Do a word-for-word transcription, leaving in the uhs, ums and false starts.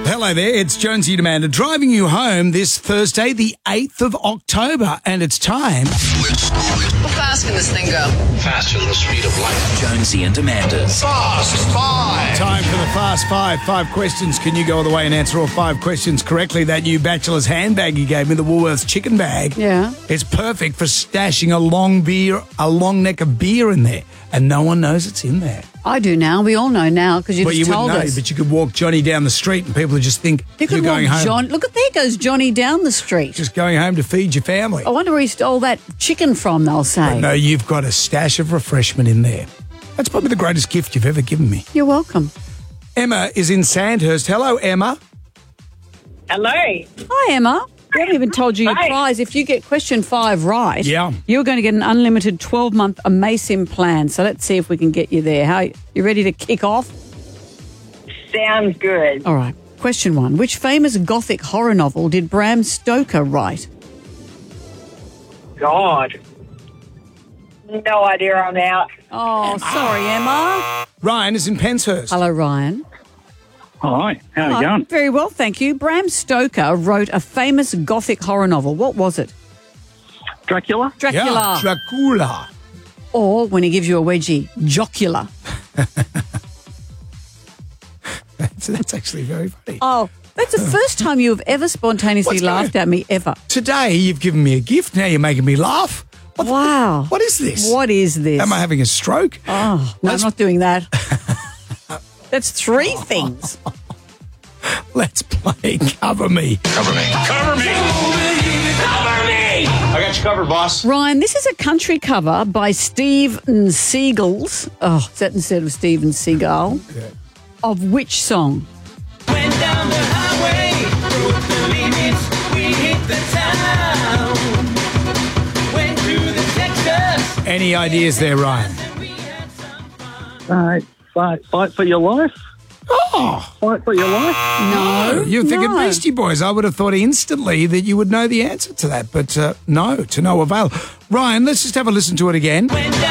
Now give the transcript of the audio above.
Hello there, it's Jonesy and Amanda driving you home this Thursday, the eighth of October, and it's time. How fast can this thing go? Faster than the speed of light. Jonesy and Amanda's Fast Five. Time for the Fast Five. Five questions. Can you go all the way and answer all five questions correctly? That new bachelor's handbag you gave me, the Woolworths chicken bag. Yeah. It's perfect for stashing a long beer, a long neck of beer in there, and no one knows it's in there. I do now. We all know now because you Well, just you told wouldn't know, us. but you could walk Johnny down the street and people would just think You you're could going walk home. John. Look at there goes Johnny down the street. Just going home to feed your family. I wonder where he stole that chicken from, they'll say. No, you've got a stash of refreshment in there. That's probably the greatest gift you've ever given me. You're welcome. Emma is in Sandhurst. Hello, Emma. Hello. Hi, Emma. We haven't even told you your Hi. prize. If you get question five right, Yeah. you're going to get an unlimited twelve-month Amasim plan. So let's see if we can get you there. How you ready to kick off? Sounds good. All right. Question one. Which famous Gothic horror novel did Bram Stoker write? God. No idea, I'm out. Oh, sorry, Emma. Ryan is in Penshurst. Hello, Ryan. Hi, how are you Hi. going? Very well, thank you. Bram Stoker wrote a famous Gothic horror novel. What was it? Dracula? Dracula. Yeah, Dracula. Or, when he gives you a wedgie, Jocula. That's, that's actually very funny. Oh, that's the first time you have ever spontaneously What's going- laughed at me, ever. Today, you've given me a gift. Now you're making me laugh. What the- Wow. what is this? What is this? Am I having a stroke? Oh, no, I'm not doing that. That's three things. Let's play Cover Me. Cover me. Cover me. Cover me. I got you covered, boss. Ryan, this is a country cover by Steven Seagulls. Oh, is that instead of Steven Seagal? Okay. Of which song? Went down the highway, broke the limits, we hit the town. Went through the Texas. Any ideas there, Ryan? Uh, fight, fight for your life? Oh, Fight for your life? No. you're thinking no. Beastie Boys. I would have thought instantly that you would know the answer to that, but uh, no, to no avail. Ryan, let's just have a listen to it again.